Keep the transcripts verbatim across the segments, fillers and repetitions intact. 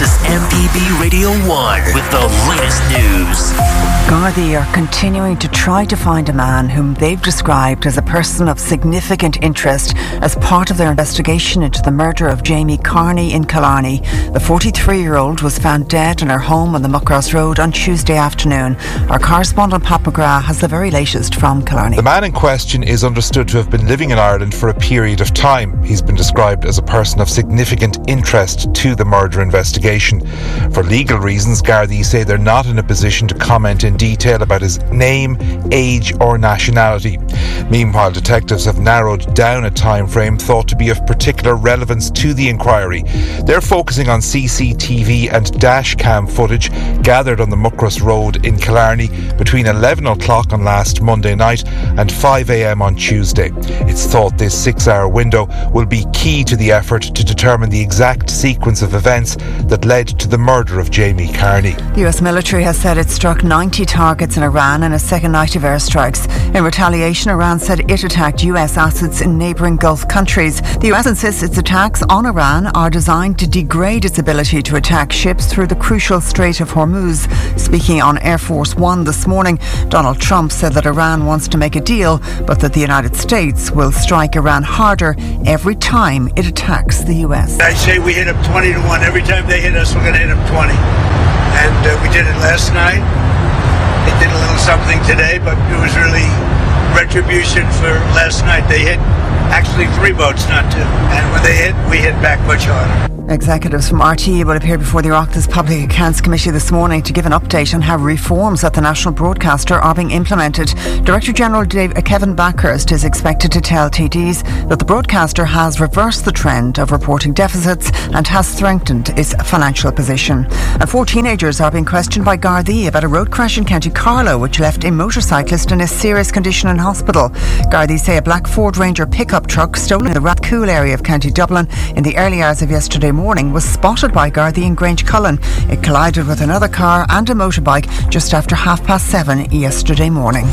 This is M P B Radio one with the latest news. Gardaí are continuing to try to find a man whom they've described as a person of significant interest as part of their investigation into the murder of Jamie Carney in Killarney. The forty-three-year-old was found dead in her home on the Muckross Road on Tuesday afternoon. Our correspondent Pat McGrath has the very latest from Killarney. The man in question is understood to have been living in Ireland for a period of time. He's been described as a person of significant interest to the murder investigation. For legal reasons, Gardaí say they're not in a position to comment in detail about his name, age or nationality. Meanwhile, detectives have narrowed down a time frame thought to be of particular relevance to the inquiry. They're focusing on C C T V and dash cam footage gathered on the Muckross Road in Killarney between eleven o'clock on last Monday night and five a.m. on Tuesday. It's thought this six-hour window will be key to the effort to determine the exact sequence of events that led to the murder of Jamie Carney. The U S military has said it struck ninety targets in Iran in a second night of airstrikes. In retaliation, Iran said it attacked U S assets in neighbouring Gulf countries. The U S insists its attacks on Iran are designed to degrade its ability to attack ships through the crucial Strait of Hormuz. Speaking on Air Force One this morning, Donald Trump said that Iran wants to make a deal, but that the United States will strike Iran harder every time it attacks the U S. I say we hit them twenty to one. Every time they hit us, we're going to hit them twenty. And uh, we did it last night. They did a little something today, but it was really retribution for last night. They hit actually three boats, not two. And when they hit, we hit back much harder. Executives from R T E will appear before the Oireachtas Public Accounts Committee this morning to give an update on how reforms at the national broadcaster are being implemented. Director General Dave, uh, Kevin Backhurst is expected to tell T Ds that the broadcaster has reversed the trend of reporting deficits and has strengthened its financial position. And four teenagers are being questioned by Gardaí about a road crash in County Carlow which left a motorcyclist in a serious condition in hospital. Gardaí say a black Ford Ranger pickup truck stolen in the Rathcoole area of County Dublin in the early hours of yesterday morning was spotted by Gardaí in Grange Cullen. It collided with another car and a motorbike just after half past seven yesterday morning.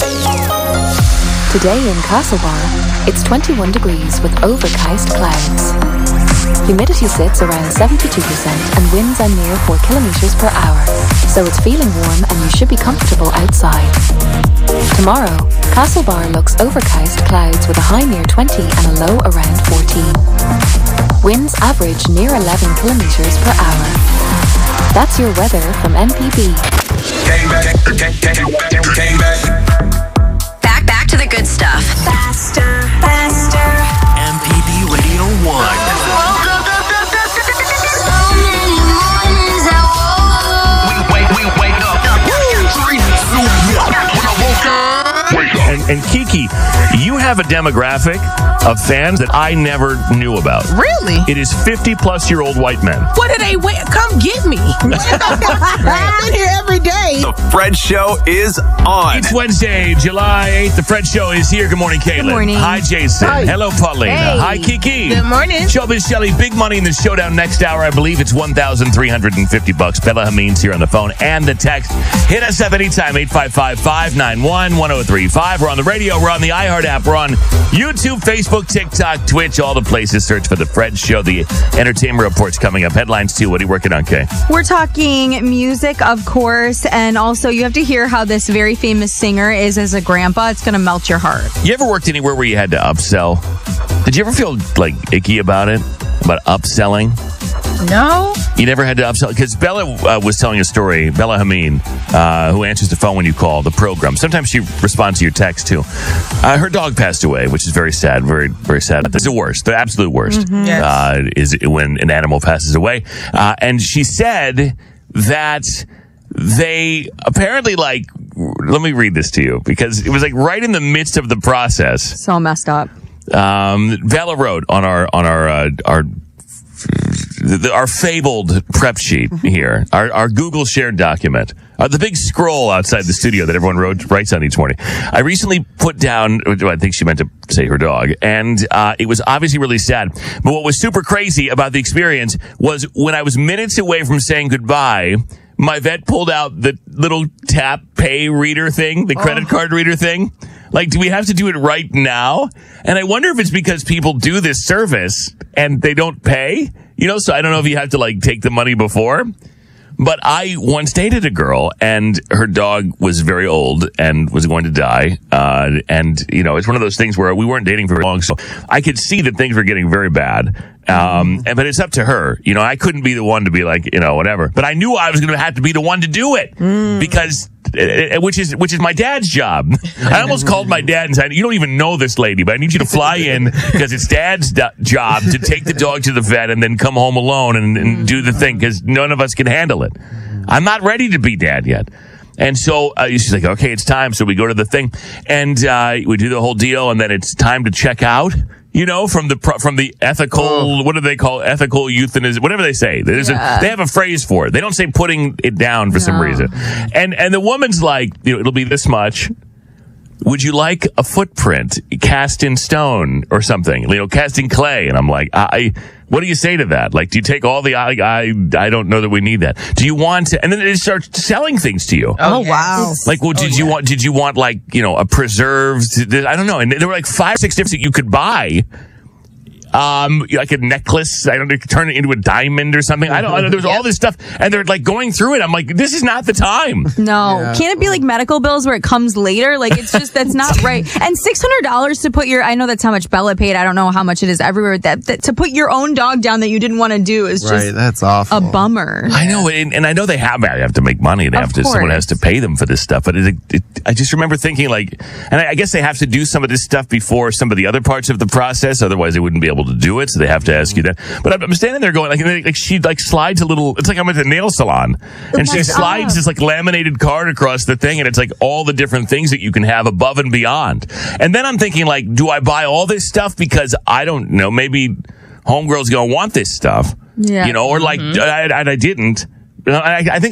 Today in Castlebar, it's twenty-one degrees with overcast clouds. Humidity sits around seventy-two percent and winds are near four kilometres per hour, so it's feeling warm and you should be comfortable outside. Tomorrow, Castlebar looks overcast clouds with a high near twenty and a low around fourteen. Winds average near eleven kilometres per hour. That's your weather from M P B. Came back, came, came, came back. Back, back to the good stuff. Faster, faster. M P B Radio one. We wake, we wake up. And, and Kiki, you have a demographic of fans that I never knew about. Really? It is fifty plus year old white men. What do they wear? Come get me. I'm in here every day. The Fred Show is on. It's Wednesday, July eighth. The Fred Show is here. Good morning, Caitlin. Good morning. Hi, Jason. Hi. Hello, Paulina. Hey. Hi, Kiki. Good morning. Showbiz Shelley, big money in the showdown next hour. I believe it's one thousand three hundred fifty bucks. Bella Hameen's here on the phone and the text. Hit us up anytime, eight five five, five nine one, one oh three five. We're on the radio. We're on the iHeart app. We're on YouTube, Facebook, TikTok, Twitch, all the places. Search for The Fred Show. The Entertainment Report's coming up. Headlines, too. What are you working on, Kay? We're talking music, of course, and also you have to hear how this very famous singer is as a grandpa. It's going to melt your heart. You ever worked anywhere where you had to upsell? Did you ever feel, like, icky about it? About upselling? No. You never had to upsell? Because Bella uh, was telling a story, Bella Hameen, uh, who answers the phone when you call the program. Sometimes she responds to your text, too. Uh, her dog passed away, which is very sad, very, very sad. That's the worst, the absolute worst, Mm-hmm. Yes. uh, is when an animal passes away. Uh, and she said that they apparently, like, let me read this to you, because it was, like, right in the midst of the process. So messed up. Um, Bella wrote on our, on our, uh, our, The, our fabled prep sheet here, our, our Google shared document, uh, the big scroll outside the studio that everyone wrote, writes on each morning. I recently put down, I think she meant to say her dog, and uh, it was obviously really sad. But what was super crazy about the experience was when I was minutes away from saying goodbye, my vet pulled out the little tap pay reader thing, the credit oh. card reader thing. Like, do we have to do it right now? And I wonder if it's because people do this service and they don't pay. You know, so I don't know if you have to like take the money before. But I once dated a girl, and her dog was very old and was going to die. Uh, and, you know, it's one of those things where we weren't dating for very long, so I could see that things were getting very bad. Um, and, but it's up to her. You know, I couldn't be the one to be like, you know, whatever. But I knew I was going to have to be the one to do it mm. because, uh, which is which is my dad's job. I almost called my dad and said, "You don't even know this lady, but I need you to fly in because it's Dad's do- job to take the dog to the vet and then come home alone and, and do the thing because none of us can handle it. I'm not ready to be dad yet." And so uh, she's like, "Okay, it's time." So we go to the thing and uh, we do the whole deal, and then it's time to check out. You know, from the from the ethical, oh. what do they call it? Ethical euthanasia, whatever they say. There's yeah. a, they have a phrase for it. They don't say putting it down for no. some reason. And and the woman's like, you know, it'll be this much. Would you like a footprint cast in stone or something? You know, cast in clay. And I'm like, I. What do you say to that? Like, do you take all the, I, I, I don't know that we need that. Do you want to, and then it starts selling things to you. Oh, yes. Wow. Like, well, did oh, you yeah. want, did you want like, you know, a preserved, I don't know. And there were like five, six different that you could buy. Um, like a necklace, I don't know, turn it into a diamond or something. I don't, I don't there's yeah. all this stuff, and they're like going through it. I'm like, this is not the time. No. Yeah. Can't it be like medical bills where it comes later? Like, it's just, that's not right. And six hundred dollars to put your, I know that's how much Bella paid. I don't know how much it is everywhere. That, that to put your own dog down that you didn't want to do is just right, that's awful. A bummer. I know, and, and I know they have, they have to make money. They of have to, course. someone has to pay them for this stuff. But it, it, I just remember thinking like, and I, I guess they have to do some of this stuff before some of the other parts of the process. Otherwise, they wouldn't be able to do it. So they have to ask you that. But I'm standing there going, like, like she like slides a little, it's like I'm at the nail salon. And she slides this like laminated card across the thing, and it's like all the different things that you can have above and beyond. And then I'm thinking, like, do I buy all this stuff because I don't know, maybe homegirl's gonna want this stuff. Yeah. You know, or like, mm-hmm. I, I, I didn't. I, I think